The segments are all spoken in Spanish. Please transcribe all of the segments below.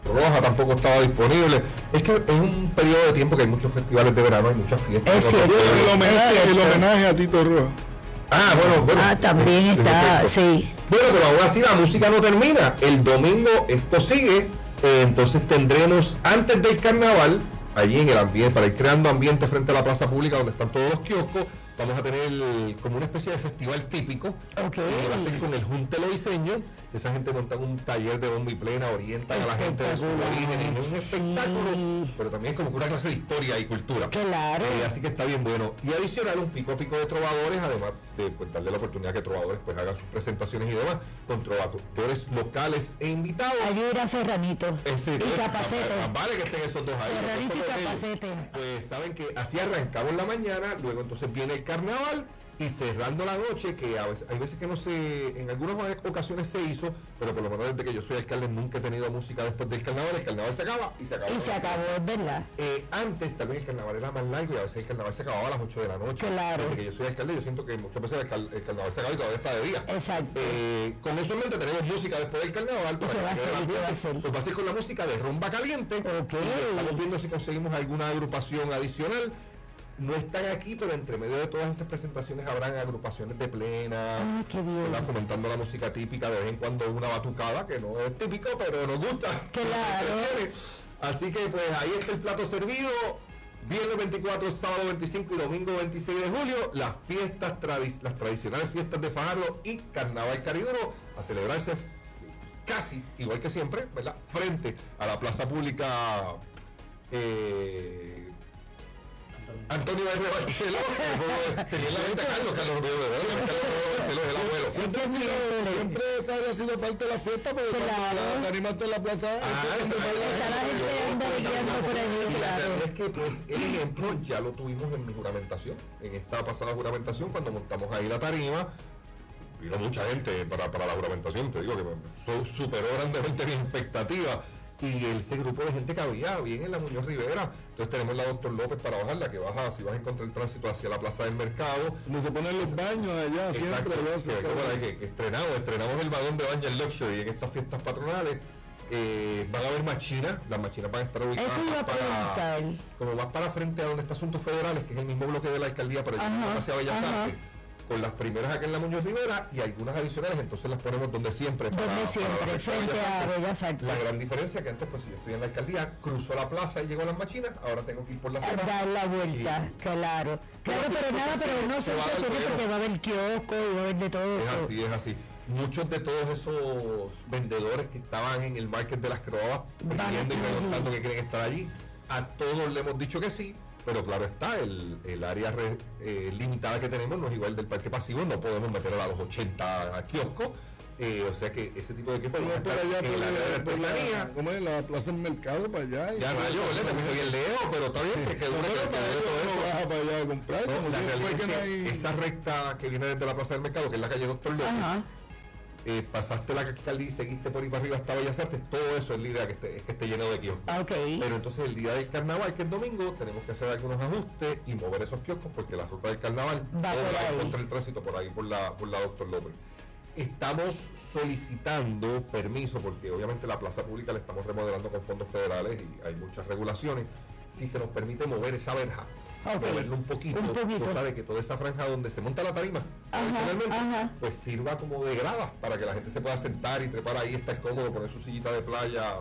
Roja tampoco estaba disponible. Es que es un periodo de tiempo que hay muchos festivales de verano, hay muchas fiestas. Es cierto. El homenaje a Tito Roja. Bueno. También está, sí. Bueno, pero aún así la música no termina. El domingo esto sigue. Entonces tendremos, antes del carnaval, allí en el ambiente, para ir creando ambiente frente a la plaza pública donde están todos los kioscos, vamos a tener como una especie de festival típico. Okay. Va a ser con el Junte Lo Diseño. Esa gente monta un taller de bombo y plena, orientan a la gente de sus orígenes, es un espectáculo, pero también como que una clase de historia y cultura. Claro. Así que está bien bueno. Y adicional un pico a pico de trovadores, además de pues, darle la oportunidad que trovadores pues hagan sus presentaciones y demás, con trovadores locales e invitados. Ayuda a Serranito. Y Capacete. Vale que estén esos dos ahí. Serranito y Capacete. Pues saben que así arrancamos la mañana, luego entonces viene el carnaval. Y cerrando la noche, que a veces, hay veces que no se, en algunas ocasiones se hizo, pero por lo menos desde que yo soy alcalde nunca he tenido música después del carnaval. El carnaval se acaba y se acabó. Y se acabó, es verdad. Antes tal vez el carnaval era más largo y a veces el carnaval se acababa a las 8 de la noche. Claro. Desde que yo soy alcalde yo siento que muchas veces el carnaval se acaba y todavía está de día. Exacto. Con eso en mente tenemos música después del carnaval. ¿Qué va a ser? Pues va a ser con la música de Rumba Caliente. Okay. Estamos viendo si conseguimos alguna agrupación adicional. No están aquí, pero entre medio de todas esas presentaciones habrán agrupaciones de plena, qué bien. fomentando la música típica, de vez en cuando una batucada, que no es típico, pero nos gusta. Claro. Así que pues ahí está el plato servido. Viernes 24, sábado 25 y domingo 26 de julio, las fiestas las tradicionales fiestas de Fajardo y Carnaval Cariduro a celebrarse casi igual que siempre, ¿verdad? Frente a la plaza pública Antonio R. Barceló, tenía la venta Carlos el abuelo. Siempre esa ha sido parte de la fiesta, porque cuando te animaste en la plaza. Es que pues el ejemplo ya lo tuvimos en mi juramentación, en esta pasada juramentación, cuando montamos ahí la tarima. Vino mucha gente para la juramentación, te digo que superó grandemente mi expectativa. Y ese grupo de gente que había bien en la Muñoz Rivera. Entonces tenemos la Doctor López para bajarla, que baja, si vas a encontrar el tránsito hacia la Plaza del Mercado. Como se ponen los baños allá, exacto, siempre allá. Que estrenamos el vagón de baño en Luxury en estas fiestas patronales. Van a haber machinas, las machinas van a estar ubicadas como más para frente a donde está Asuntos Federales, que es el mismo bloque de la alcaldía, pero hacia Bellas Artes. Con las primeras acá en la Muñoz Rivera y algunas adicionales, entonces las ponemos donde siempre. Frente a Bellas Artes. La gran diferencia que antes, pues si yo estoy en la alcaldía, cruzo la plaza y llego a las machinas, ahora tengo que ir por la zona. Dar la vuelta, claro. Pero no se preocupe porque va a haber kiosco y va a haber de todo. Es así. Muchos de todos esos vendedores que estaban en el market de las Croabas pidiendo y preguntando que quieren estar allí, a todos le hemos dicho que sí. Pero claro está, el área limitada que tenemos no es igual del parque pasivo, no podemos meter a los 80 kioscos, o sea que ese tipo de kioscos no para allá, en el área de artesanía, como es la plaza del mercado para allá. Ya no, yo estoy bien lejos, pero está bien que no baja para allá a comprar. La realidad es que esa recta que viene desde la plaza del mercado, que es la calle Doctor López, pasaste la alcaldía y seguiste por ahí para arriba hasta Bellas Artes, todo eso es la idea, que esté lleno de kioscos. Pero entonces el día del carnaval, que es domingo, tenemos que hacer algunos ajustes y mover esos kioscos porque la ruta del carnaval va contra el tránsito por ahí, por la Doctor López. Estamos solicitando permiso porque obviamente la plaza pública la estamos remodelando con fondos federales y hay muchas regulaciones. Si se nos permite mover esa verja, moverlo un poquito, cosa de que toda esa franja donde se monta la tarima, pues sirva como de gradas para que la gente se pueda sentar y trepar ahí, estar cómodo, poner su sillita de playa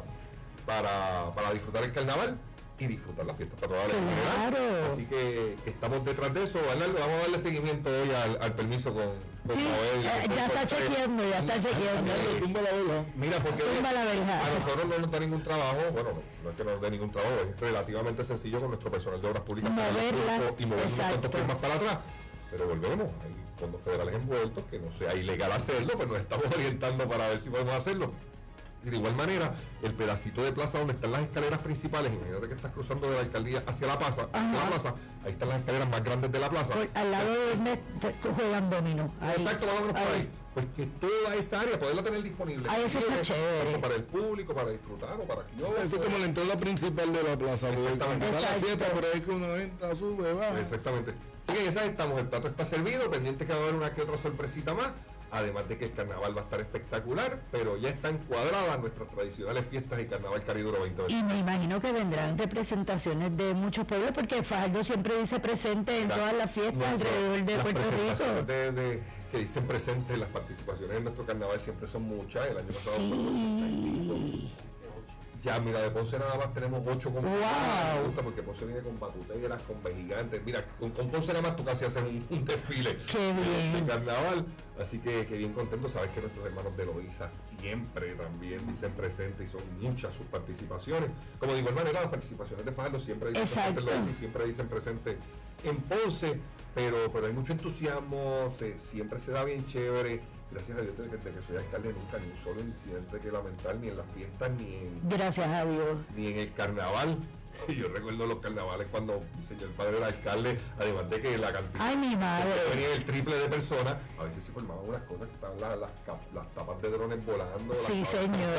para disfrutar el carnaval y disfrutar las fiestas patronales en general. Así que estamos detrás de eso, ¿verdad? Vamos a darle seguimiento hoy al permiso con Noel. Ya está chequeando. Tumba la verja. Mira, porque a nosotros no nos da ningún trabajo, bueno, no es que no nos dé ningún trabajo, es relativamente sencillo con nuestro personal de obras públicas y mover unos cuantos pies más para atrás. Pero volvemos, hay fondos federales envueltos, que no sea ilegal hacerlo, pues nos estamos orientando para ver si podemos hacerlo. Y de igual manera, el pedacito de plaza donde están las escaleras principales, imagínate que estás cruzando de la alcaldía hacia la plaza, ahí están las escaleras más grandes de la plaza. Al lado de juegan dominó. Exacto, vámonos por ahí. Pues que toda esa área poderla tener disponible. Eso está chévere. Para el público, para disfrutar o para que eso es como la entrada principal de la plaza. Para la fiesta, por ahí que uno entra, sube, baja. Exactamente. Así que en esas estamos, el plato está servido, pendiente que va a haber una que otra sorpresita más. además de que el carnaval va a estar espectacular, pero ya están cuadradas nuestras tradicionales fiestas y Carnaval Cariduro 2020. Y me imagino que vendrán representaciones de muchos pueblos, porque Fajardo siempre dice presente en todas las fiestas alrededor de Puerto Rico. Que dicen presentes, las participaciones en nuestro carnaval siempre son muchas. El año pasado sí. Ya, mira, de Ponce nada más tenemos 8 compañías. Me gusta porque Ponce viene con batuteras, con vejigantes. Mira, con Ponce nada más tú casi haces un desfile de carnaval. Así que bien contento. Sabes que nuestros hermanos de Loíza siempre también dicen presente y son muchas sus participaciones. Como de igual manera, las participaciones de Fajardo siempre dicen presente en Loíza y siempre dicen presente en Ponce. Pero hay mucho entusiasmo, siempre se da bien chévere. Gracias a Dios, desde que soy alcalde, nunca ni un solo incidente que lamentar, ni en las fiestas, gracias a Dios, ni en el carnaval. Yo recuerdo los carnavales cuando mi señor padre era alcalde, además de que la cantidad venía el triple de personas, a veces se formaban unas cosas que estaban las tapas de drones volando. Sí, señor.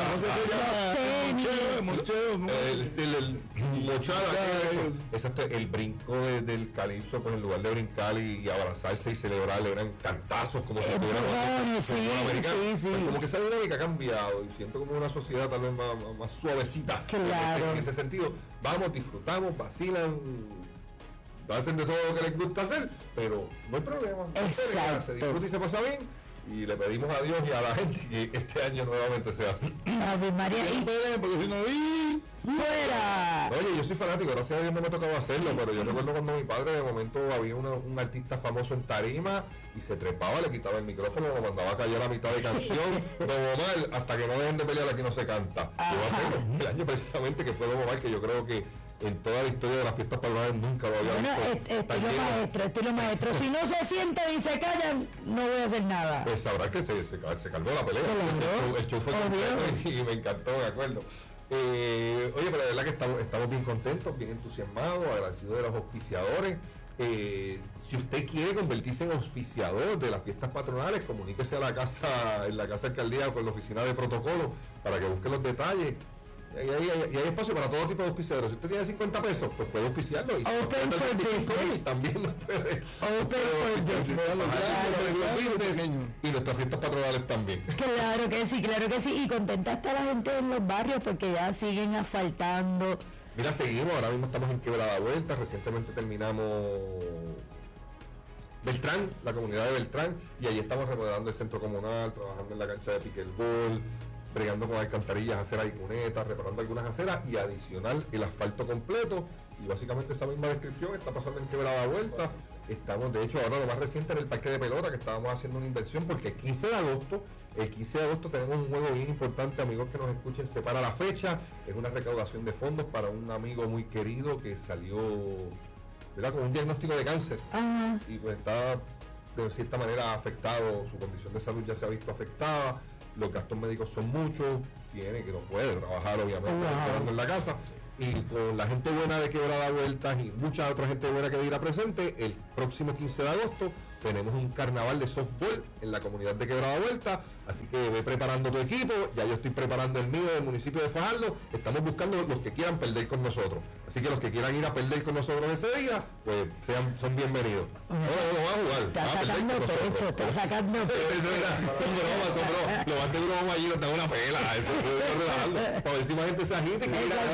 Exacto, el brinco del calipso, pues en lugar de brincar y abrazarse y celebrar, eran cantazos como si estuvieran sí. Como que esa dinámica ha cambiado y siento como una sociedad tal vez más suavecita. Claro. En ese sentido, vamos, disfrutamos, vacilan, hacen de todo lo que les gusta hacer, pero no hay problema. Exacto. Se disfruta y se pasa bien, y le pedimos a Dios y a la gente que este año nuevamente sea así. Ave María, y porque si no fuera. Oye, yo soy fanático, gracias a Dios no me ha tocado hacerlo, pero yo recuerdo cuando mi padre de momento había un artista famoso en tarima y se trepaba, le quitaba el micrófono, lo mandaba a callar a mitad de canción, Domo Mal, hasta que no dejen de pelear aquí no se canta. El año precisamente que fue Domo Mal, que yo creo que en toda la historia de las fiestas patronales nunca lo había visto. Estilo maestro. Si no se sientan y se callan, no voy a hacer nada. Pues sabrás que se calmó la pelea. El show fue completo y me encantó, de acuerdo. Oye, pero de verdad que estamos bien contentos, bien entusiasmados, agradecidos de los auspiciadores. Si usted quiere convertirse en auspiciador de las fiestas patronales, comuníquese a la casa alcaldía o con la oficina de protocolo para que busque los detalles. Y hay espacio para todo tipo de auspiciadores. Si usted tiene 50 pesos, pues puede auspiciarlo. Y Open for business. También nos puede. Open for business. Y nuestras fiestas patronales también. Claro que sí. Y contenta está la gente en los barrios porque ya siguen asfaltando. Mira, seguimos. Ahora mismo estamos en Quebrada Vuelta. Recientemente terminamos Beltrán, la comunidad de Beltrán. Y ahí estamos remodelando el centro comunal, trabajando en la cancha de pickleball, bregando con alcantarillas, aceras y cunetas, reparando algunas aceras y adicional el asfalto completo. Y básicamente esa misma descripción está pasando en Quebrada Vuelta. Estamos, de hecho, ahora lo más reciente en el parque de pelota, que estábamos haciendo una inversión porque el 15 de agosto tenemos un juego bien importante, amigos que nos escuchen, separa la fecha. Es una recaudación de fondos para un amigo muy querido que salió, ¿verdad?, con un diagnóstico de cáncer. Y pues está de cierta manera afectado, su condición de salud ya se ha visto afectada. Los gastos médicos son muchos, que no puede trabajar obviamente esperando en la casa, y con la gente buena de Quebrada Vueltas y mucha otra gente buena que dirá presente, el próximo 15 de agosto tenemos un carnaval de softball en la comunidad de Quebrada Vuelta, así que ve preparando tu equipo, ya yo estoy preparando el mío del municipio de Fajardo, estamos buscando los que quieran perder con nosotros, así que los que quieran ir a perder con nosotros ese día, pues son bienvenidos. No van a jugar, está sacando pecho. Son bromas, lo más seguro vamos allí, nos dan una pela, eso es para ver si más gente se agite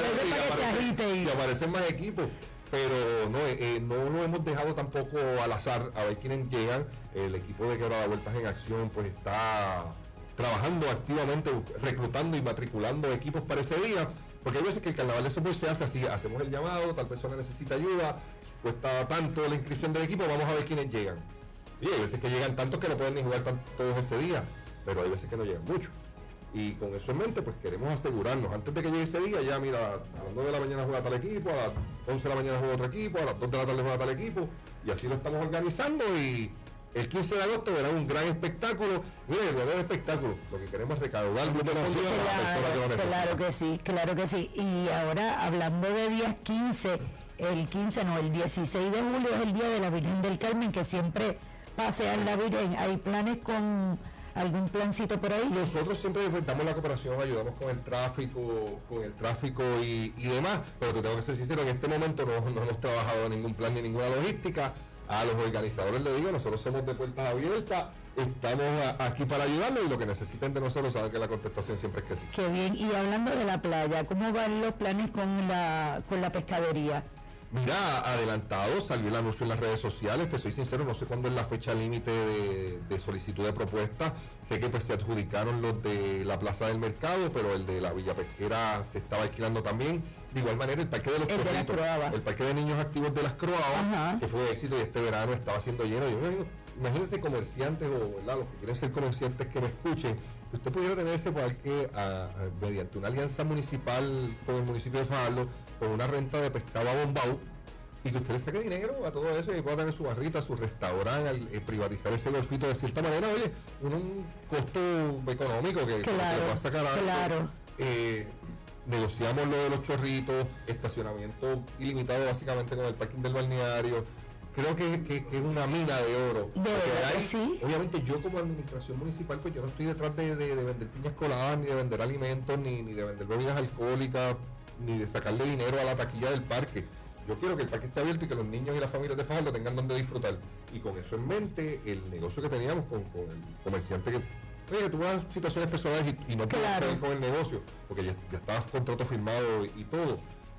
y aparecen más equipos. Pero no lo hemos dejado tampoco al azar a ver quiénes llegan. El equipo de Quebrada Vueltas en Acción pues está trabajando activamente, reclutando y matriculando equipos para ese día, porque hay veces que el carnaval de softball se hace así, hacemos el llamado, tal persona necesita ayuda, cuesta tanto la inscripción del equipo, vamos a ver quiénes llegan. Y hay veces que llegan tantos que no pueden ni jugar todos ese día, pero hay veces que no llegan muchos. Y con eso en mente, pues queremos asegurarnos, antes de que llegue ese día, ya mira, a las 9 de la mañana juega tal equipo, a las 11 de la mañana juega otro equipo, a las 2 de la tarde juega tal equipo, y así lo estamos organizando, y el 15 de agosto verá un gran espectáculo. Mira, el verdadero espectáculo, lo que queremos es recaudar el grupo de fondos para las personas que lo necesitan. Claro que sí. Y ahora, hablando de días 15, el 16 de julio es el día de la Virgen del Carmen, que siempre pasean la Virgen. ¿Hay planes con algún plancito por ahí? Nosotros siempre enfrentamos la cooperación, ayudamos con el tráfico y demás, pero te tengo que ser sincero, en este momento no hemos trabajado ningún plan ni ninguna logística. A los organizadores les digo, nosotros somos de puertas abiertas, estamos aquí para ayudarlos y lo que necesiten de nosotros saben que la contestación siempre es que sí. Qué bien, y hablando de la playa, ¿cómo van los planes con la pescadería? Mira, adelantado, salió el anuncio en las redes sociales, te soy sincero, no sé cuándo es la fecha límite de solicitud de propuesta, sé que pues se adjudicaron los de la Plaza del Mercado, pero el de la Villa Pesquera se estaba alquilando también, de igual manera el Parque de los Chorritos, el Parque de Niños Activos de las Croabas, que fue éxito y este verano estaba siendo lleno, imagínense comerciantes o ¿verdad? Los que quieren ser comerciantes que me escuchen, usted pudiera tener ese parque mediante una alianza municipal con el municipio de Fajardo, con una renta de pescado abombado, y que usted le saque dinero a todo eso y pueda tener su barrita, su restaurante, privatizar ese golfito de cierta manera, oye, un costo económico que le va a sacar algo. Claro. Negociamos lo de los chorritos, estacionamiento ilimitado básicamente con el parking del balneario. Creo que es una mina de oro. De verdad, sí. Obviamente yo como administración municipal, pues yo no estoy detrás de vender piñas coladas, ni de vender alimentos, ni de vender bebidas alcohólicas, ni de sacarle dinero a la taquilla del parque. Yo quiero que el parque esté abierto y que los niños y las familias de Fajardo tengan donde disfrutar. Y con eso en mente, el negocio que teníamos con el comerciante que tuvo unas situaciones personales y no pudo seguir con el negocio, porque ya estaba contrato firmado y todo.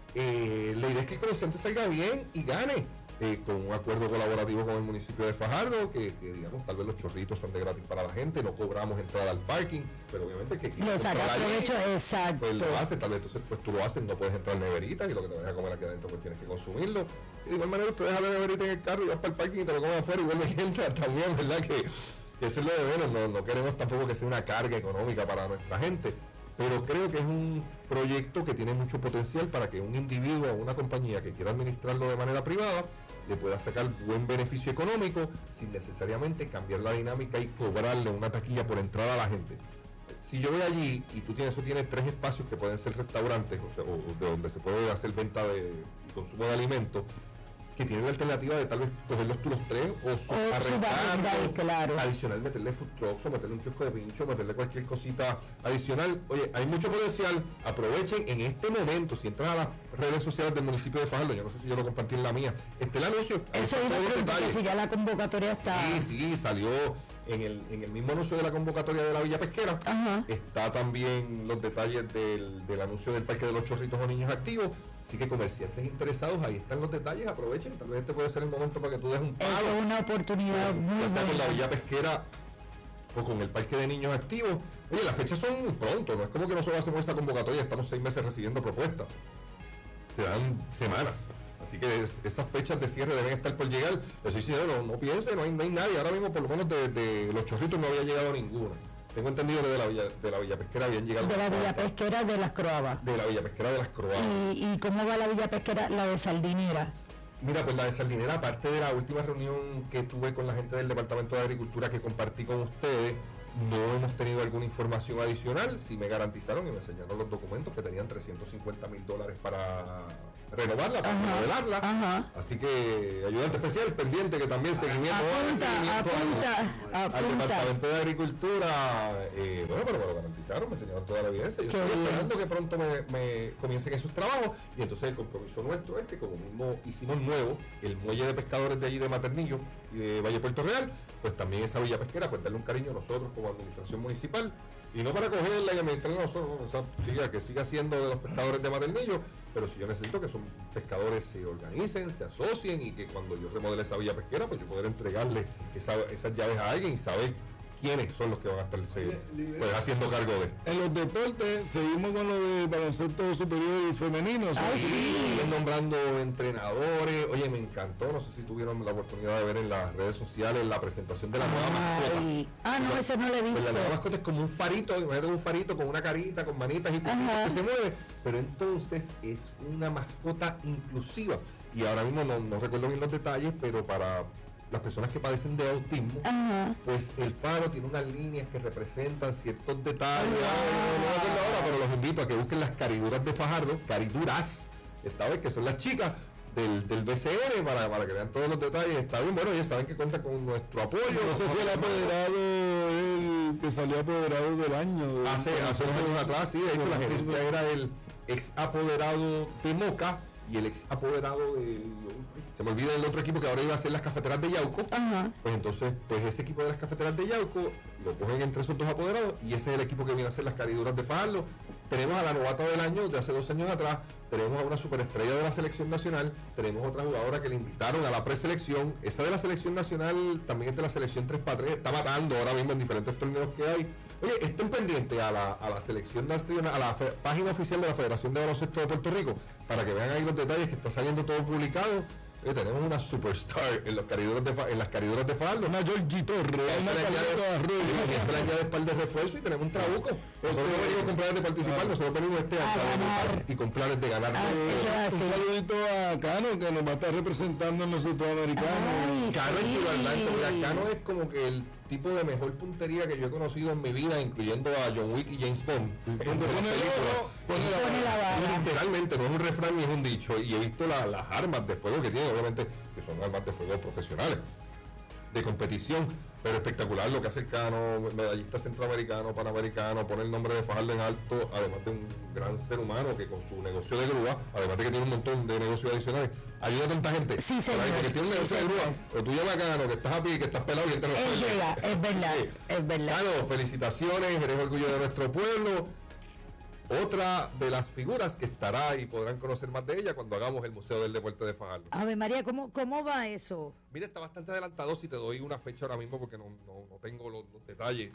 La idea es que el comerciante salga bien y gane. Con un acuerdo colaborativo con el municipio de Fajardo, que digamos, tal vez los chorritos son de gratis para la gente, no cobramos entrada al parking, pero obviamente que le saca provecho, exacto. Pues lo hace, tal vez entonces pues tú lo haces, no puedes entrar neveritas y lo que te vayas a comer aquí adentro pues tienes que consumirlo. Y de igual manera usted deja la neverita en el carro y vas para el parking y te lo comes afuera y vuelve y entra también, ¿verdad? Que eso es lo de menos, no queremos tampoco que sea una carga económica para nuestra gente. Pero creo que es un proyecto que tiene mucho potencial para que un individuo o una compañía que quiera administrarlo de manera privada le pueda sacar buen beneficio económico sin necesariamente cambiar la dinámica y cobrarle una taquilla por entrada a la gente. Si yo voy allí y tú tienes 3 espacios que pueden ser restaurantes, o de donde se puede hacer venta y consumo de alimentos, que tienen la alternativa de tal vez cogerlos tú los 3 o claro. Adicional meterle food trucks o meterle un kiosco de pincho, meterle cualquier cosita adicional. Oye, hay mucho potencial, aprovechen en este momento, si entran a las redes sociales del municipio de Fajardo, yo no sé si yo lo compartí en la mía, el anuncio. Eso es una pregunta, que si ya la convocatoria está... Sí, salió en el mismo anuncio de la convocatoria de la Villa Pesquera. Está también los detalles del anuncio del Parque de los Chorritos o Niños Activos. Así que comerciantes interesados, ahí están los detalles, aprovechen, tal vez este puede ser el momento para que tú des un palo. Es una oportunidad muy buena. Con la Villa Pesquera o con el Parque de Niños Activos. Oye, las fechas son pronto, no es como que nosotros hacemos esta convocatoria, estamos 6 meses recibiendo propuestas. Se dan semanas. Así que esas fechas de cierre deben estar por llegar. Les soy sincero, no piense, no hay nadie. Ahora mismo, por lo menos de los Chorritos no había llegado ninguna. Tengo entendido que de la Villa Pesquera habían llegado. De la Villa Pesquera de las Croabas. De la Villa Pesquera de las Croabas. ¿Y cómo va la Villa Pesquera, la de Sardinera? Mira, pues la de Sardinera, aparte de la última reunión que tuve con la gente del Departamento de Agricultura que compartí con ustedes, no hemos tenido alguna información adicional. Sí me garantizaron y me enseñaron los documentos que tenían $350,000 para renovarla, para modelarla. Así que ayudante especial pendiente que también seguimiento al Departamento de Agricultura. Bueno, pero me lo garantizaron, me enseñaron toda la evidencia. Yo estoy esperando que pronto me comiencen esos trabajos y entonces el compromiso nuestro es que como mismo hicimos nuevo el muelle de pescadores de allí de Maternillo y de Valle Puerto Real, pues también esa Villa Pesquera, pues darle un cariño a nosotros como administración municipal y no para cogerla y administrarla nosotros, o sea, que siga siendo de los pescadores de Maternillo, pero si yo necesito que esos pescadores se organicen, se asocien y que cuando yo remodele esa Villa Pesquera, pues yo poder entregarle esas llaves a alguien y saber quiénes son los que van a estar pues, haciendo cargo de. En los deportes seguimos con lo de baloncesto superior femenino. Siguen nombrando entrenadores. Oye, me encantó, no sé si tuvieron la oportunidad de ver en las redes sociales la presentación de la nueva mascota. No, ese no lo he visto. Pues la nueva mascota es como un farito, imagínate un farito con una carita, con manitas y que se mueve, pero entonces es una mascota inclusiva. Y ahora mismo no recuerdo bien los detalles, pero para las personas que padecen de autismo, pues el faro tiene unas líneas que representan ciertos detalles. No me acuerdo ahora, pero los invito a que busquen las cariduras de Fajardo, cariduras, esta vez que son las chicas del BCN para que vean todos los detalles. Está bien, bueno, ya saben que cuenta con nuestro apoyo. No sé si el apoderado, el que salió apoderado del año. Hace un año atrás, sí, de hecho la gerencia era el ex apoderado de Moca, y el ex apoderado se me olvida el otro equipo que ahora iba a ser las Cafeteras de Yauco. Pues entonces, pues ese equipo de las Cafeteras de Yauco lo cogen entre esos dos apoderados y ese es el equipo que viene a hacer las Cariduras de Fajardo. Tenemos a la novata del año de hace 2 años atrás, tenemos a una superestrella de la selección nacional, tenemos otra jugadora que le invitaron a la preselección. Esa de la selección nacional también es de la selección 3x3, está matando ahora mismo en diferentes torneos que hay. Oye, estén pendientes a la selección nacional, a la página oficial de la Federación de Baloncesto de Puerto Rico, para que vean ahí los detalles, que está saliendo todo publicado. Oye, tenemos una superstar en las cariduras de Fajardo. Una Georgie Torres, una Carlito Arroyo. Este año de par de refuerzo y tenemos un trabuco. Nosotros no venimos con planes de participar, nosotros venimos a ganar y con planes de ganar. Un saludito a Cano, que nos va a estar representando en los Centroamericanos. Cano es tiro al blanco. Mira, Cano es como que el tipo de mejor puntería que yo he conocido en mi vida, incluyendo a John Wick y James Bond. Donde pone el oro, pone la bala. Literalmente, no es un refrán ni es un dicho. Y he visto las armas de fuego que tiene, obviamente, que son armas de fuego profesionales, de competición. Pero espectacular lo que hace el Cano, medallista centroamericano, panamericano, pone el nombre de Fajardo en alto, además de un gran ser humano que con su negocio de grúa, además de que tiene un montón de negocios adicionales, ayuda a tanta gente. Sí, señor. Porque tiene un negocio de grúa, pero tú llamas a Cano, que estás a pie, que estás pelado y él te lo suelta. Es verdad. Cano, felicitaciones, eres orgullo de nuestro pueblo. Otra de las figuras que estará y podrán conocer más de ella cuando hagamos el Museo del Deporte de Fajardo. Ave María, ¿cómo va eso? Mira, está bastante adelantado, si te doy una fecha ahora mismo porque no tengo los detalles.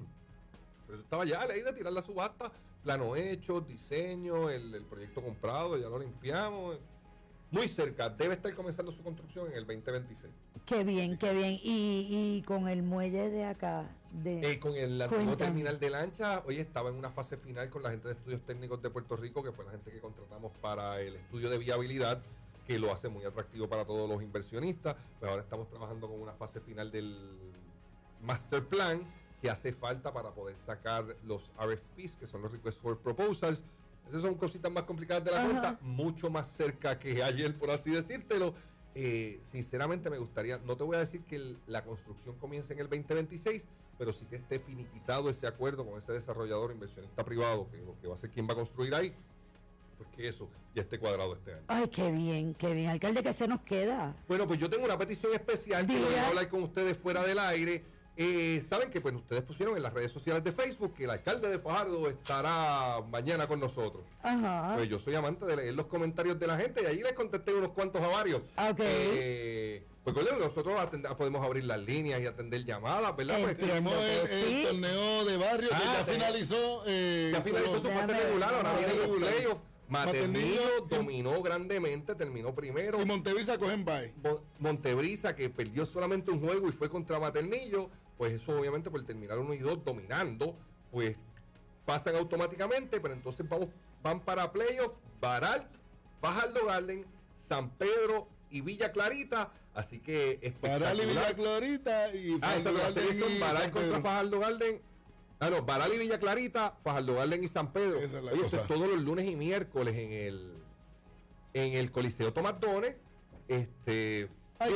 Pero estaba ya, leí de tirar la subasta, plano hecho, diseño, el proyecto comprado, ya lo limpiamos. Muy cerca, debe estar comenzando su construcción en el 2026. Qué bien, qué bien. Y con el muelle de acá. Con el antiguo terminal de lancha, hoy estaba en una fase final con la gente de Estudios Técnicos de Puerto Rico, que fue la gente que contratamos para el estudio de viabilidad, que lo hace muy atractivo para todos los inversionistas. Pues ahora estamos trabajando con una fase final del Master Plan, que hace falta para poder sacar los RFPs, que son los Requests for Proposals. Esas son cositas más complicadas de la cuenta, mucho más cerca que ayer, por así decírtelo. Sinceramente me gustaría, no te voy a decir que la construcción comience en el 2026, pero sí que esté finiquitado ese acuerdo con ese desarrollador inversionista privado, que va a ser quien va a construir ahí, pues que eso ya esté cuadrado este año. Ay, qué bien, alcalde, ¿qué se nos queda? Bueno, pues yo tengo una petición especial que voy a hablar con ustedes fuera del aire. Saben que pues ustedes pusieron en las redes sociales de Facebook que el alcalde de Fajardo estará mañana con nosotros. Ajá. Pues yo soy amante de leer los comentarios de la gente y allí les contesté unos cuantos a varios. Pues nosotros podemos abrir las líneas y atender llamadas, ¿verdad? Pues tenemos el torneo de barrio que ya finalizó. Ya finalizó su fase regular, ahora vienen los playoffs. Maternillo dominó grandemente, terminó primero. Y Montebrisa cogen bye. Montebrisa, que perdió solamente un juego y fue contra Maternillo, pues eso obviamente por terminar 1 y 2 dominando, pues pasan automáticamente, pero entonces van para playoffs, Baral, Fajardo Garden, San Pedro y Villa Clarita, así que espectacular. Baral y Villa Clarita y Fajardo Garden son Baral contra Fajardo Garden. Baral y Villa Clarita, Fajardo Garden y San Pedro. Oye, eso es todos los lunes y miércoles en el Coliseo Tomás Dones. Hay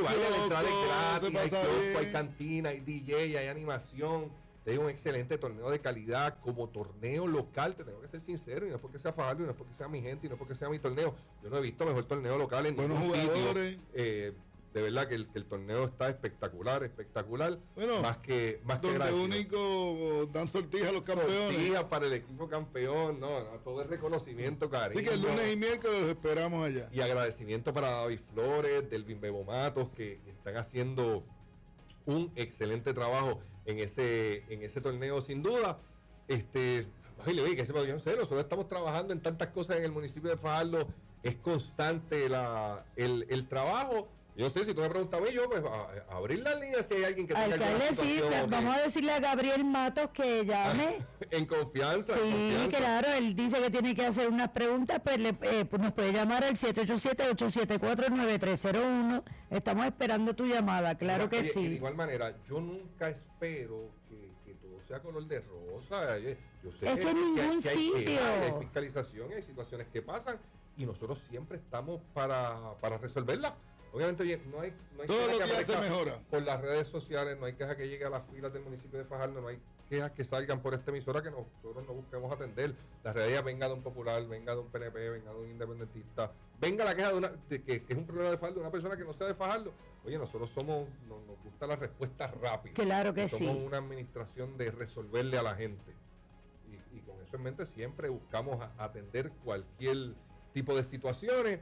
cantina, hay DJ, hay animación. Hay un excelente torneo de calidad como torneo local. Te tengo que ser sincero, y no es porque sea Fajardo, y no es porque sea mi gente, y no es porque sea mi torneo. Yo no he visto mejor torneo local en buenos jugadores. De verdad que el torneo está espectacular. Bueno, más que donde único dan sortija a los campeones. Sortija para el equipo campeón, todo el reconocimiento, cariño. Así que el lunes y miércoles los esperamos allá. Y agradecimiento para David Flores, Delvin Bebo Matos, que están haciendo un excelente trabajo en ese torneo, sin duda. Yo no sé, nosotros estamos trabajando en tantas cosas en el municipio de Fajardo, es constante el trabajo. Yo sé, si tú me preguntas a mí, yo pues abrir la línea si hay alguien que tenga alguna situación. Sí, vamos a decirle a Gabriel Matos que llame. En confianza. Sí, claro, él dice que tiene que hacer unas preguntas, pues nos puede llamar al 787-874-9301. Estamos esperando tu llamada, claro que sí. De igual manera, yo nunca espero que todo sea color de rosa. Yo sé que en ningún sitio hay fiscalización, hay situaciones que pasan y nosotros siempre estamos para resolverlas. Obviamente no hay todo lo que se mejora por las redes sociales, no hay queja que llegue a las filas del municipio de Fajardo, no hay quejas que salgan por esta emisora que nosotros no busquemos atender. La realidad venga de un popular, venga de un PNP, venga de un independentista, venga la queja que es un problema de Fajardo, de una persona que no sea de Fajardo. Oye, nosotros nos gusta la respuesta rápida. Claro que sí. Somos una administración de resolverle a la gente. Y con eso en mente siempre buscamos atender cualquier tipo de situaciones.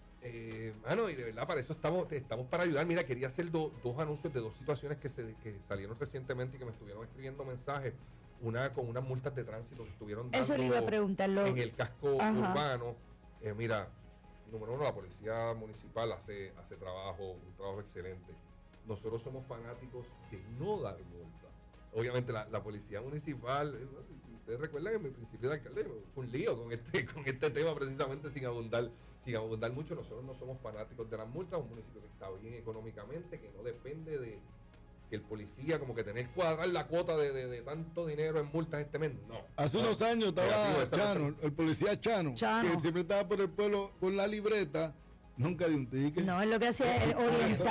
Y de verdad para eso estamos para ayudar. Mira, quería hacer dos anuncios de dos situaciones que salieron recientemente y que me estuvieron escribiendo mensajes. Una con unas multas de tránsito que estuvieron dando eso le iba a preguntarlo en el casco urbano. Mira, número uno, la policía municipal hace un trabajo excelente. Nosotros somos fanáticos de no dar multas. Obviamente la policía municipal, ustedes recuerdan en mi principio de alcalde, un lío con este tema precisamente sin abundar mucho. Nosotros no somos fanáticos de las multas, un municipio que está bien económicamente, que no depende de que el policía como que tener que cuadrar la cuota de tanto dinero en multas este mes. No. Hace unos años estaba Chano, el policía Chano, que siempre estaba por el pueblo con la libreta. Nunca dio un ticket. No, es lo que hacía, él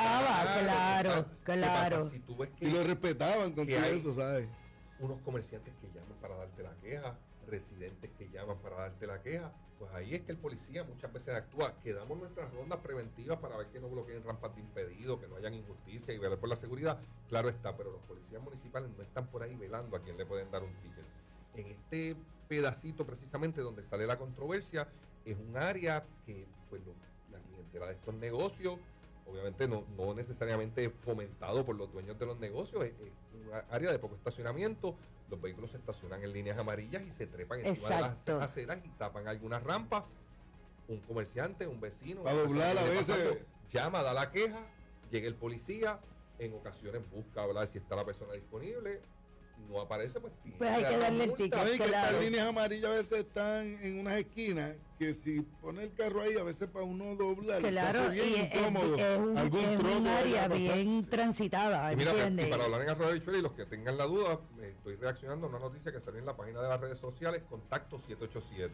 orientaba, claro. Si tú ves que, y lo respetaban con todo eso, ¿sabes? Unos comerciantes que llaman para darte la queja, residentes que llaman para darte la queja, pues ahí es que el policía muchas veces actúa. Que damos nuestras rondas preventivas para ver que no bloqueen rampas de impedido, que no hayan injusticia y velar por la seguridad. Claro está, pero los policías municipales no están por ahí velando a quién le pueden dar un ticket. En este pedacito precisamente donde sale la controversia, es un área que pues la clientela de estos negocios, obviamente no necesariamente fomentado por los dueños de los negocios, es un área de poco estacionamiento. Los vehículos se estacionan en líneas amarillas y se trepan encima de las aceras y tapan algunas rampas. Un comerciante, un vecino, a doblar a veces llama, da la queja, llega el policía, en ocasiones busca hablar si está la persona disponible. No aparece, pues hay que darle el ticket. Que estas líneas amarillas a veces están en unas esquinas que si pone el carro ahí a veces para uno doblar, claro, bien incómodo. Es un área bien transitada. Y mira, y para hablar en Arroyo de Habichuela, y los que tengan la duda, estoy reaccionando a una noticia que salió en la página de las redes sociales, Contacto 787.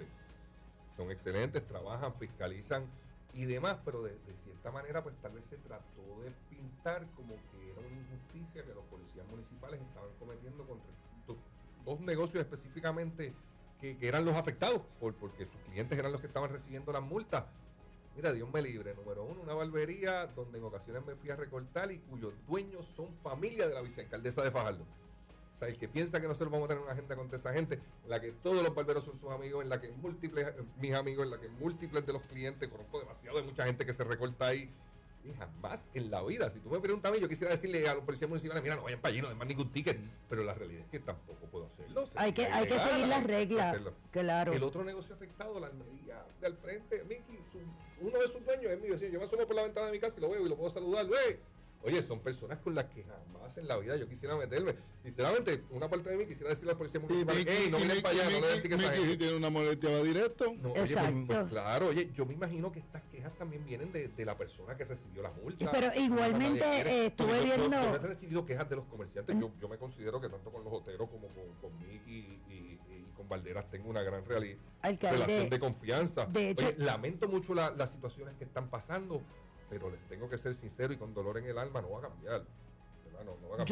Son excelentes, trabajan, fiscalizan y demás, pero de cierta manera pues tal vez se trató de pintar como que era una injusticia que los policías municipales estaban cometiendo contra dos negocios específicamente que eran los afectados porque sus clientes eran los que estaban recibiendo las multas. Mira, Dios me libre. Número uno, una barbería donde en ocasiones me fui a recortar y cuyos dueños son familia de la vicealcaldesa de Fajardo. O sea, el que piensa que nosotros vamos a tener una agenda contra esa gente, en la que todos los barberos son sus amigos, en la que mis amigos, en la que múltiples de los clientes, conozco demasiado de mucha gente que se recorta ahí, y jamás en la vida. Si tú me preguntas a mí, yo quisiera decirle a los policías municipales, mira, no vayan para allí, no den más ningún ticket, pero la realidad es que tampoco puedo hacerlo. Hay que seguir las reglas, claro. El otro negocio afectado, la almería de al frente, Mickey, uno de sus dueños es mi vecino, yo me asomo por la ventana de mi casa y lo veo y lo puedo saludar, Oye, son personas con las que jamás en la vida yo quisiera meterme. Sinceramente, una parte de mí quisiera decirle al policía municipal, no miren para allá, no le den tickets a gente. Si tiene una molestia va directo. No, exacto. Pues claro, yo me imagino que estas quejas también vienen de la persona que recibió la multa. Pero igualmente estuve viendo... Yo he recibido quejas de los comerciantes. Yo me considero que tanto con los hoteros como con Mickey y con Valderas tengo una gran relación de confianza. De hecho, lamento mucho las situaciones que están pasando, pero les tengo que ser sincero y con dolor en el alma, no va a cambiar. Yo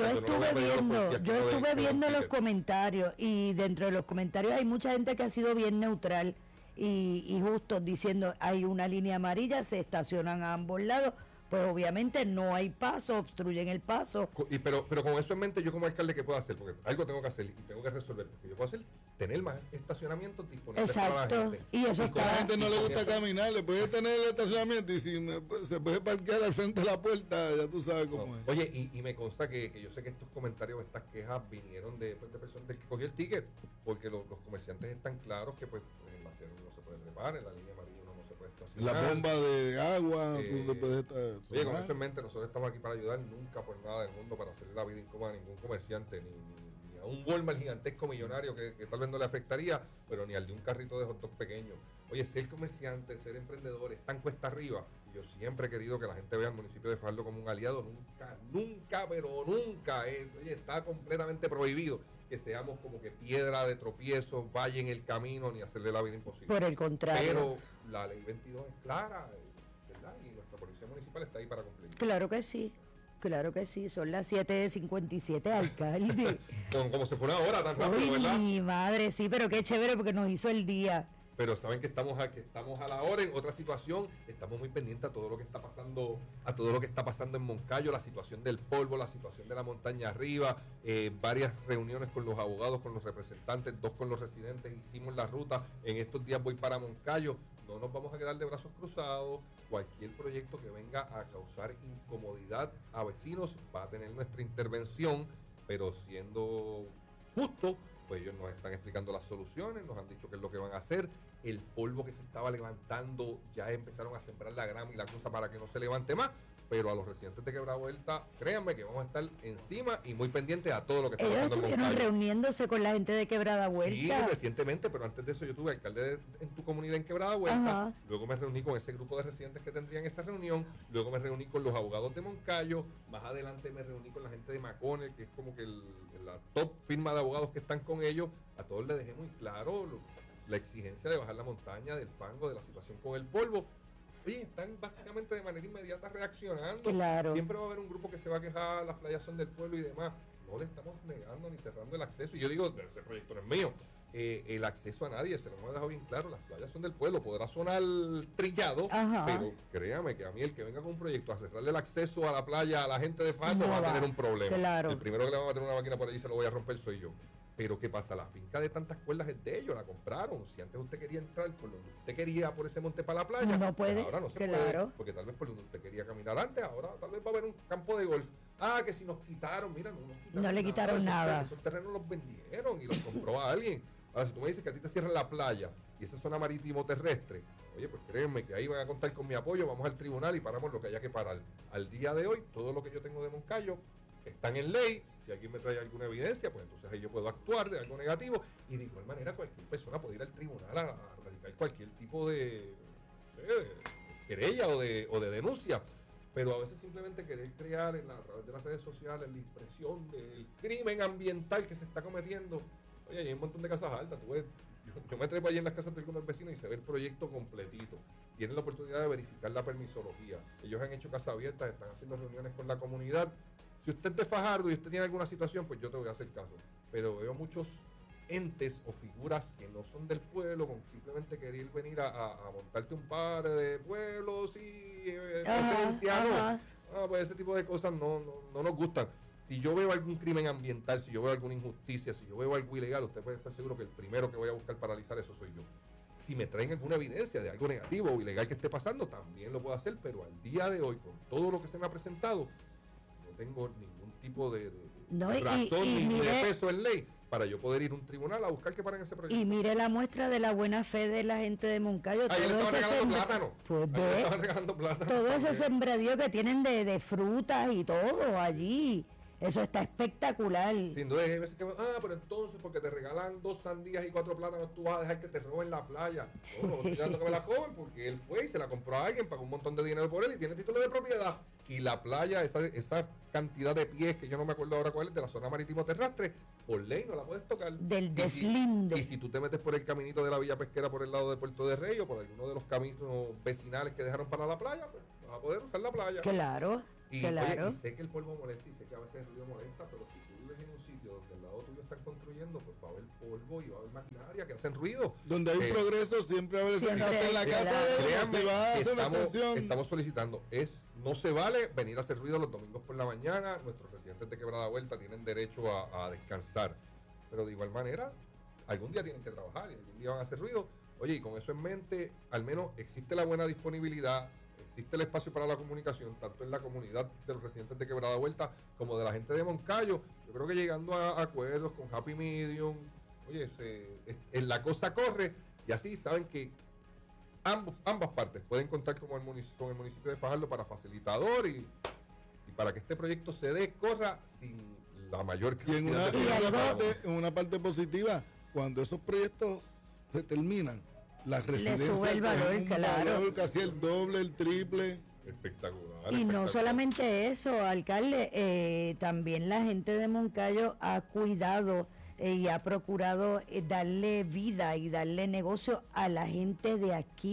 estuve viendo los comentarios y dentro de los comentarios hay mucha gente que ha sido bien neutral y justo diciendo hay una línea amarilla, se estacionan a ambos lados, pues obviamente no hay paso, obstruyen el paso. Pero con eso en mente, yo como alcalde, ¿qué puedo hacer? Porque algo tengo que hacer y tengo que resolver. Porque yo puedo hacer tener más estacionamientos disponibles para la gente. Y eso a la gente no le gusta caminar, le puede tener el estacionamiento y si se puede parquear al frente de la puerta, ya tú sabes cómo es. Oye, y me consta que yo sé que estos comentarios, estas quejas vinieron de personas del que cogió el ticket, porque los comerciantes están claros que pues en la acera no se puede trepar, en la línea amarilla no se puede estacionar. La bomba de agua, tú le puedes estar... Oye, con eso en mente, nosotros estamos aquí para ayudar, nunca por nada del mundo para hacerle la vida incómoda a ningún comerciante, ni a un Walmart gigantesco millonario que tal vez no le afectaría, pero ni al de un carrito de hot dog pequeño. Oye, ser comerciante, ser emprendedor, es tan cuesta arriba. Y yo siempre he querido que la gente vea al municipio de Fajardo como un aliado. Nunca, pero nunca. Oye, está completamente prohibido que seamos como que piedra de tropiezo, vaya en el camino, ni hacerle la vida imposible. Por el contrario. Pero la ley 22 es clara, ¿verdad? Y nuestra policía municipal está ahí para cumplir. Claro que sí. Claro que sí, son las 7:57, alcalde. Como se fue una hora tan rápido, ¿verdad? Mi madre, sí, pero qué chévere porque nos hizo el día. Pero saben que estamos a la hora. En otra situación, estamos muy pendientes a todo lo que está pasando en Moncayo, la situación del polvo, la situación de la montaña arriba, varias reuniones con los abogados, con los representantes, 2 con los residentes, hicimos la ruta. En estos días voy para Moncayo. No nos vamos a quedar de brazos cruzados. Cualquier proyecto que venga a causar incomodidad a vecinos va a tener nuestra intervención, pero siendo justo, pues ellos nos están explicando las soluciones, nos han dicho qué es lo que van a hacer. El polvo que se estaba levantando, ya empezaron a sembrar la grama y la cosa para que no se levante más. Pero a los residentes de Quebrada Vuelta, créanme que vamos a estar encima y muy pendientes a todo lo que está pasando en Moncayo. Ellos estuvieron reuniéndose con la gente de Quebrada Vuelta. Sí, recientemente, pero antes de eso yo tuve alcalde en tu comunidad en Quebrada Vuelta. Ajá. Luego me reuní con ese grupo de residentes que tendrían esa reunión. Luego me reuní con los abogados de Moncayo. Más adelante me reuní con la gente de Macone, que es como que la top firma de abogados que están con ellos. A todos les dejé muy claro la exigencia de bajar la montaña, del fango, de la situación con el polvo. Oye, están básicamente de manera inmediata reaccionando. Claro. Siempre va a haber un grupo que se va a quejar, las playas son del pueblo y demás. No le estamos negando ni cerrando el acceso. Y yo digo, ese proyecto no es mío. El acceso a nadie, se lo hemos dejado bien claro, las playas son del pueblo. Podrá sonar trillado, ajá, pero créame que a mí el que venga con un proyecto a cerrarle el acceso a la playa a la gente de Fango va a tener un problema. Claro. El primero que le va a meter una máquina por allí y se lo voy a romper soy yo. Pero ¿qué pasa? La finca de Tantas Cuerdas es de ellos, la compraron. Si antes usted quería entrar por donde usted quería por ese monte para la playa, no puede, ahora no se puede, porque tal vez por donde usted quería caminar antes, ahora tal vez va a haber un campo de golf. Que si nos quitaron, mira, no le quitaron nada. Esos terrenos los vendieron y los compró a alguien. Ahora, si tú me dices que a ti te cierran la playa y esa zona marítimo terrestre, oye, pues créeme que ahí van a contar con mi apoyo, vamos al tribunal y paramos lo que haya que parar. Al día de hoy, todo lo que yo tengo de Moncayo están en ley. Si alguien me trae alguna evidencia, pues entonces ahí yo puedo actuar de algo negativo. Y de igual manera cualquier persona puede ir al tribunal a radicar cualquier tipo de querella o de denuncia. Pero a veces simplemente querer crear a través de las redes sociales la impresión del crimen ambiental que se está cometiendo. Oye, hay un montón de casas altas. Tú ves, yo me trepo allí en las casas de algunos vecinos y se ve el proyecto completito. Tienen la oportunidad de verificar la permisología. Ellos han hecho casas abiertas, están haciendo reuniones con la comunidad. Si usted es de Fajardo y usted tiene alguna situación, pues yo te voy a hacer caso. Pero veo muchos entes o figuras que no son del pueblo, con simplemente querer venir a montarte un par de pueblos y presidencianos. Pues ese tipo de cosas no nos gustan. Si yo veo algún crimen ambiental, si yo veo alguna injusticia, si yo veo algo ilegal, usted puede estar seguro que el primero que voy a buscar paralizar eso soy yo. Si me traen alguna evidencia de algo negativo o ilegal que esté pasando, también lo puedo hacer, pero al día de hoy, con todo lo que se me ha presentado, no tengo ningún tipo de razón ni de peso en ley para yo poder ir a un tribunal a buscar que paren ese proyecto. Y mire la muestra de la buena fe de la gente de Moncayo. Ahí le estaban regalando plátano. Todo ese sembradío que tienen de frutas y todo allí. Eso está espectacular. Sin duda, hay veces que, pero entonces porque te regalan 2 sandías y 4 plátanos, tú vas a dejar que te roben la playa. Sí. No, estoy dando que me la joven porque él fue y se la compró a alguien, pagó un montón de dinero por él y tiene título de propiedad. Y la playa, esa cantidad de pies, que yo no me acuerdo ahora cuál es, de la zona marítimo terrestre, por ley no la puedes tocar. Del deslinde. Y si tú te metes por el caminito de la Villa Pesquera por el lado de Puerto de Rey o por alguno de los caminos vecinales que dejaron para la playa, pues vas a poder usar la playa. Claro. Oye, y sé que el polvo molesta y sé que a veces el ruido molesta, pero si tú vives en un sitio donde al lado tuyo están construyendo, pues va a haber polvo y va a haber maquinaria que hacen ruido. Donde hay un progreso, siempre va a haber hasta en la casa de estamos solicitando, no se vale venir a hacer ruido los domingos por la mañana. Nuestros residentes de Quebrada Vuelta tienen derecho a descansar, pero de igual manera, algún día tienen que trabajar y algún día van a hacer ruido. Oye, y con eso en mente, al menos existe la buena disponibilidad. Existe el espacio para la comunicación, tanto en la comunidad de los residentes de Quebrada Vuelta como de la gente de Moncayo. Yo creo que llegando a acuerdos con Happy Medium, oye, la cosa corre y así saben que ambas partes pueden contar con el municipio de Fajardo para facilitador y para que este proyecto se corra sin la mayor cantidad en una parte positiva, cuando esos proyectos se terminan, las residencias le sube el valor, claro. Casi el doble, el triple. Espectacular. Y no solamente eso, alcalde, también la gente de Moncayo ha cuidado y ha procurado darle vida y darle negocio a la gente de aquí,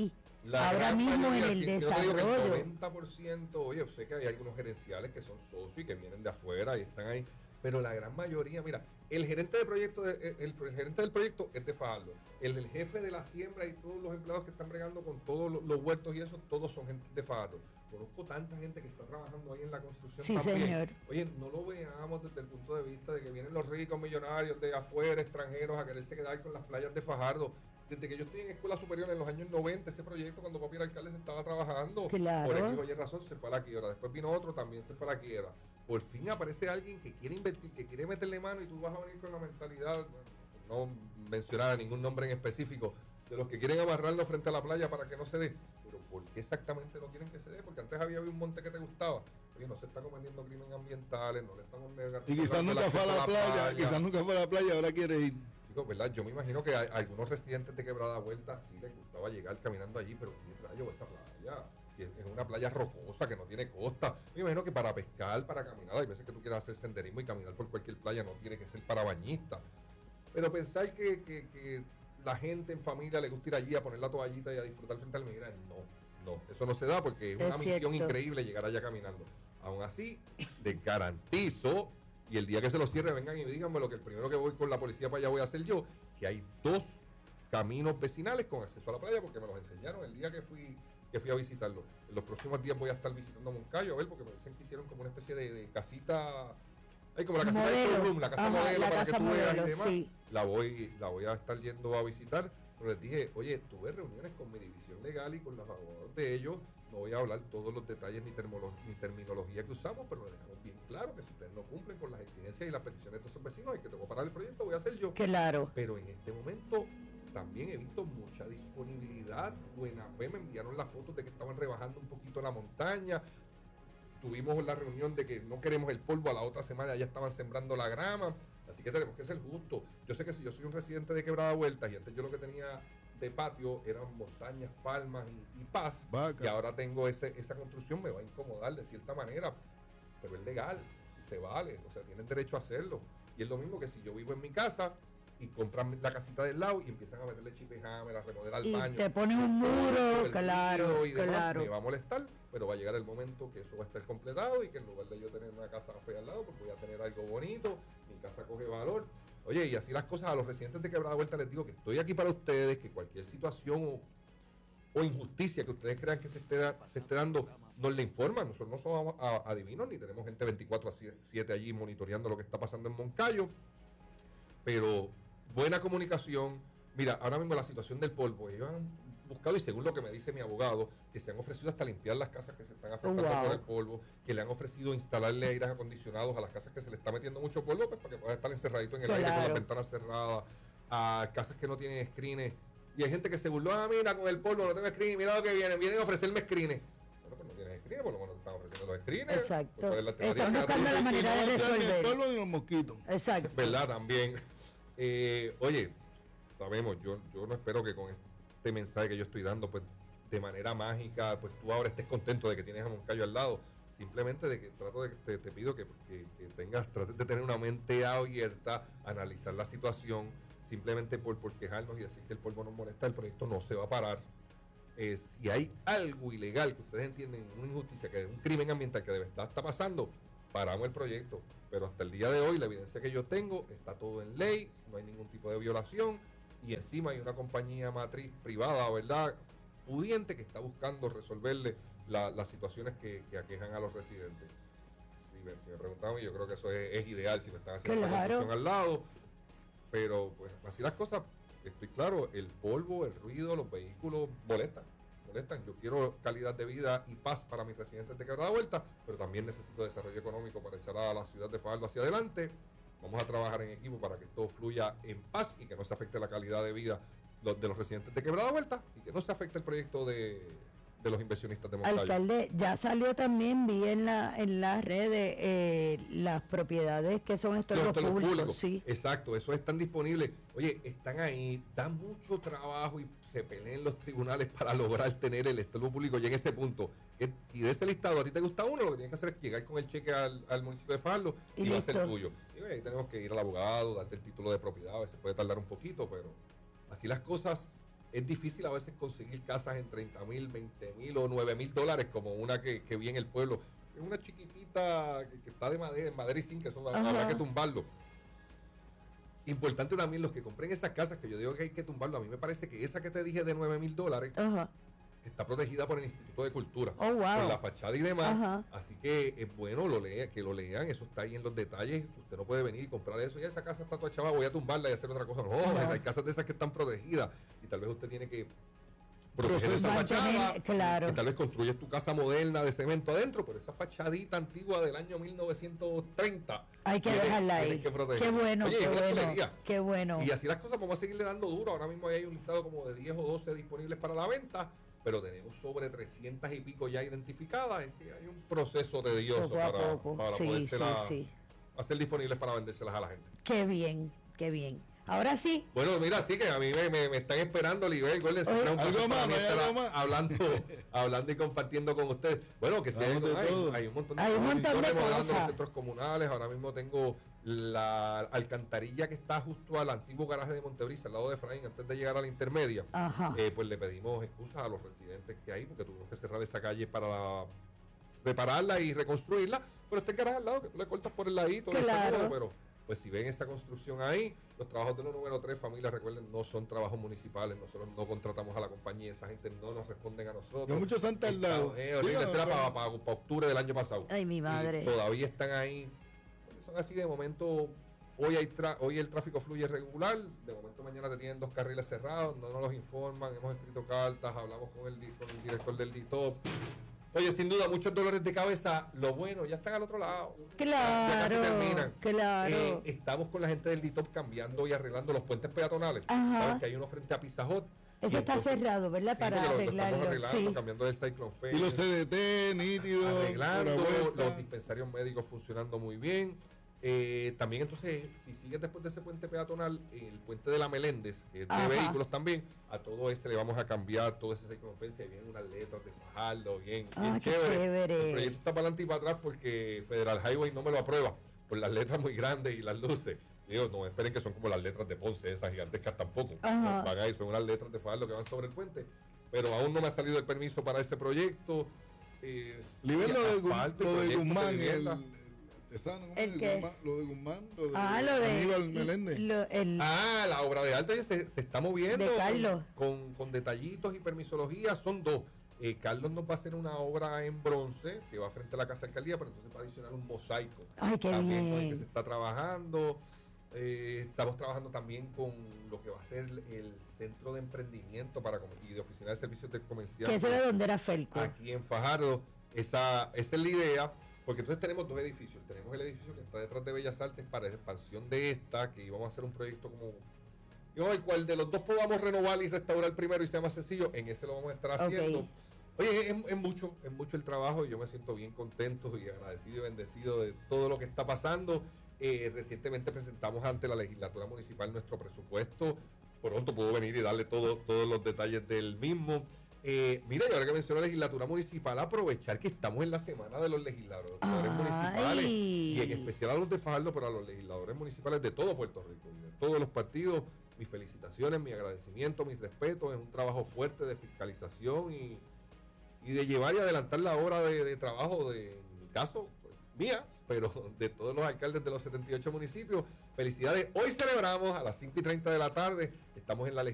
ahora mismo en el desarrollo. El 90%, oye, sé que hay algunos gerenciales que son socios y que vienen de afuera y están ahí, pero la gran mayoría, mira, el gerente de proyecto, el gerente del proyecto es de Fajardo, el jefe de la siembra y todos los empleados que están bregando con todos los huertos y eso, todos son gente de Fajardo. Conozco tanta gente que está trabajando ahí en la construcción. Sí, también. Señor. Oye, no lo veamos desde el punto de vista de que vienen los ricos millonarios de afuera, extranjeros, a quererse quedar con las playas de Fajardo. Desde que yo estoy en escuela superior en los años 90, ese proyecto cuando papi era alcalde se estaba trabajando. Claro. Por aquí, oye, razón, se fue a la quiebra. Después vino otro, también se fue a la quiebra. Por fin aparece alguien que quiere invertir, que quiere meterle mano y tú vas a venir con la mentalidad, no mencionar ningún nombre en específico, de los que quieren amarrarlo frente a la playa para que no se dé. Pero ¿por qué exactamente no quieren que se dé? Porque antes había un monte que te gustaba. Oye, no se está cometiendo crímenes ambientales, no le estamos negando. Y quizás nunca fue a la playa, quizás nunca fue a la playa, ahora quiere ir. ¿Verdad? Yo me imagino que a algunos residentes de Quebrada Vuelta sí les gustaba llegar caminando allí, pero ¿qué rayo esa playa? Que es una playa rocosa, que no tiene costa. Me imagino que para pescar, para caminar, hay veces que tú quieras hacer senderismo y caminar por cualquier playa, no tiene que ser para bañistas. Pero pensáis que la gente en familia le gusta ir allí a poner la toallita y a disfrutar frente al Migra, no, eso no se da porque es una misión increíble llegar allá caminando. Aún así, les garantizo, y el día que se los cierre vengan y díganme lo que el primero que voy con la policía para allá voy a hacer yo, que hay 2 caminos vecinales con acceso a la playa porque me los enseñaron el día que fui a visitarlo. En los próximos días voy a estar visitando Moncayo a ver, porque me dicen que hicieron como una especie de casita, hay como la casita de showroom, la casa modelo para que tú veas y demás. Sí. La voy a estar yendo a visitar, pero les dije, oye, tuve reuniones con mi división legal y con los abogados de ellos. No voy a hablar todos los detalles ni terminología que usamos, pero les dejamos bien claro que si ustedes no cumplen con las exigencias y las peticiones de esos vecinos, hay que tengo que parar el proyecto, voy a hacer yo. Claro. Pero en este momento también he visto mucha disponibilidad, buena fe, me enviaron las fotos de que estaban rebajando un poquito la montaña. Tuvimos la reunión de que no queremos el polvo, a la otra semana ya estaban sembrando la grama, así que tenemos que ser justos. Yo sé que si yo soy un residente de Quebrada Vuelta y antes yo lo que tenía de patio eran montañas, palmas y paz, y ahora tengo esa construcción, me va a incomodar de cierta manera, pero es legal, se vale, o sea, tienen derecho a hacerlo. Y es lo mismo que si yo vivo en mi casa y compran la casita del lado y empiezan a meterle chipejammer, a remodelar el baño. Y te ponen un muro, claro, y demás, me va a molestar, pero va a llegar el momento que eso va a estar completado y que en lugar de yo tener una casa fea al lado, pues voy a tener algo bonito, mi casa coge valor. Oye, y así las cosas, a los residentes de Quebrada Vuelta les digo que estoy aquí para ustedes, que cualquier situación o injusticia que ustedes crean que se esté dando, nos le informan. Nosotros no somos adivinos ni tenemos gente 24/7 allí monitoreando lo que está pasando en Moncayo, pero buena comunicación. Mira, ahora mismo la situación del polvo, ellos han buscado, y según lo que me dice mi abogado, que se han ofrecido hasta limpiar las casas que se están afectando por el polvo, que le han ofrecido instalarle aires acondicionados a las casas que se le está metiendo mucho polvo, pues, para que puedan estar encerradito en el aire con las ventanas cerradas, a casas que no tienen screens. Y hay gente que se burló, mira, con el polvo no tengo screen, mira lo que vienen a ofrecerme screens. Bueno, pues no tienes screens, por lo menos están ofreciendo los screens. Exacto. Están buscando la manera de resolver. El polvo y los mosquitos. Exacto. ¿Verdad? También. Oye, sabemos, yo no espero que con este mensaje que yo estoy dando, pues de manera mágica, pues tú ahora estés contento de que tienes a Moncayo al lado. Simplemente de que te pido que trates de tener una mente abierta, analizar la situación, simplemente por quejarnos y decir que el polvo nos molesta, el proyecto no se va a parar. Si hay algo ilegal que ustedes entienden, una injusticia, que es un crimen ambiental que de verdad está pasando, paramos el proyecto. Pero hasta el día de hoy, la evidencia que yo tengo, está todo en ley, no hay ningún tipo de violación, y encima hay una compañía matriz privada, ¿verdad?, pudiente, que está buscando resolverle las situaciones que aquejan a los residentes. Si me preguntaban, yo creo que eso es ideal si me están haciendo una construcción al lado, pero pues así las cosas, estoy claro, el polvo, el ruido, los vehículos molestan. Yo quiero calidad de vida y paz para mis residentes de Quebrada Vuelta, pero también necesito desarrollo económico para echar a la ciudad de Fajardo hacia adelante. Vamos a trabajar en equipo para que todo fluya en paz y que no se afecte la calidad de vida de los residentes de Quebrada Vuelta y que no se afecte el proyecto de los inversionistas de Moncayo. Alcalde, ya salió también, vi en las redes las propiedades que son estorbos públicos. Sí. Exacto, eso están disponibles. Oye, están ahí, dan mucho trabajo y se pelean en los tribunales para lograr tener el estorbo público. Y en ese punto, que si de ese listado a ti te gusta uno, lo que tienes que hacer es llegar con el cheque al municipio de Fajardo y va a ser tuyo. Y ahí tenemos que ir al abogado, darte el título de propiedad, a veces puede tardar un poquito, pero así las cosas. es difícil a veces conseguir casas en $30,000, $20,000 o $9,000, como una que vi en el pueblo. Es una chiquitita que está de madera y zinc, que eso habrá que tumbarlo. Importante también los que compren esas casas, que yo digo que hay que tumbarlo. A mí me parece que esa que te dije de $9,000 está protegida por el Instituto de Cultura, por la fachada y demás. Así que es bueno que lo lean, eso está ahí en los detalles. Usted no puede venir y comprar eso. Ya esa casa está toda chava, voy a tumbarla y hacer otra cosa. No, hay casas de esas que están protegidas y tal vez usted tiene que proteger esa fachada, y tal vez construyes tu casa moderna de cemento adentro, pero esa fachadita antigua del año 1930 hay que dejarla ahí. Qué bueno. Oye, qué bueno. Y así las cosas, vamos a seguirle dando duro. Ahora mismo hay un listado como de 10 o 12 disponibles para la venta, pero tenemos sobre 300 y pico ya identificadas. Es que hay un proceso tedioso para podérselas hacer disponibles para vendérselas a la gente. Qué bien. Ahora sí. Bueno, mira, sí que a mí me están esperando, Libel Golden. Algo más. Hablando y compartiendo con ustedes. Bueno, que sí, hay un montón de cosas. Los centros comunales. Ahora mismo tengo la alcantarilla que está justo al antiguo garaje de Montebrisa, al lado de Efraín, antes de llegar a la intermedia. Pues le pedimos excusas a los residentes que hay, porque tuvimos que cerrar esa calle para repararla y reconstruirla. Pero este garaje al lado, que tú le cortas por el ladito, pero pues si ven esa construcción ahí, los trabajos de los número 3, familias, recuerden, no son trabajos municipales, nosotros no contratamos a la compañía, esa gente no nos responden a nosotros. No, muchos han tardado. Para octubre del año pasado. Ay, mi madre. Y todavía están ahí. Son así de momento. Hoy el tráfico fluye regular, de momento mañana te tienen 2 carriles cerrados, no nos los informan, hemos escrito cartas, hablamos con el director del DITOP. Oye, sin duda, muchos dolores de cabeza. Lo bueno, ya están al otro lado. Claro. Ya casi terminan. Claro. Estamos con la gente del DITOP cambiando y arreglando los puentes peatonales. Sabes que hay uno frente a Pizza Hut. Ese está cerrado, ¿verdad? Para arreglarlo. Estamos arreglando, cambiando el Cyclone Fence. Y los CDT, nítidos. Arreglando, los dispensarios médicos funcionando muy bien. También entonces, si sigues después de ese puente peatonal, el puente de la Meléndez, que es de vehículos también, a todo ese le vamos a cambiar todo ese circunferencia, vienen unas letras de Fajardo, bien chévere. El proyecto está para adelante y para atrás porque Federal Highway no me lo aprueba por las letras muy grandes y las luces. Digo, no esperen que son como las letras de Ponce, esas gigantescas tampoco. Van ahí, son unas letras de Fajardo que van sobre el puente, pero aún no me ha salido el permiso para ese proyecto. Nivel lo de Guzmán, ¿El qué? Lo de Guzmán, lo de Aníbal Meléndez. La obra de arte se está moviendo de Carlos. Con detallitos y permisología. Son 2. Carlos nos va a hacer una obra en bronce que va frente a la Casa de Alcaldía, pero entonces va a adicionar un mosaico. Ay, qué también bien. Con el que se está trabajando. Estamos trabajando también con lo que va a ser el centro de emprendimiento y de oficina de servicios de comercial. Que ese de donde era Felco. Aquí en Fajardo. Esa es la idea. Porque entonces tenemos 2 edificios. Tenemos el edificio que está detrás de Bellas Artes para la expansión de esta, que íbamos a hacer un proyecto el cual de los 2 podamos renovar y restaurar primero y sea más sencillo. En ese lo vamos a estar haciendo. Oye, es mucho el trabajo y yo me siento bien contento y agradecido y bendecido de todo lo que está pasando. Recientemente presentamos ante la legislatura municipal nuestro presupuesto. Pronto puedo venir y darle todos los detalles del mismo. Mira, y ahora que menciono la legislatura municipal, aprovechar que estamos en la semana de los legisladores municipales y en especial a los de Fajardo, pero a los legisladores municipales de todo Puerto Rico y de todos los partidos. Mis felicitaciones, mi agradecimiento, mis respetos. Es un trabajo fuerte de fiscalización y de llevar y adelantar la hora de trabajo en mi caso, pues, mía, pero de todos los alcaldes de los 78 municipios. Felicidades. Hoy celebramos a las 5:30 de la tarde. Estamos en la legislatura.